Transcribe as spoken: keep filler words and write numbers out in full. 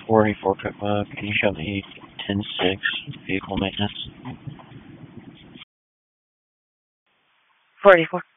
forty-four Cookbook, can you show me ten six vehicle maintenance? forty-four.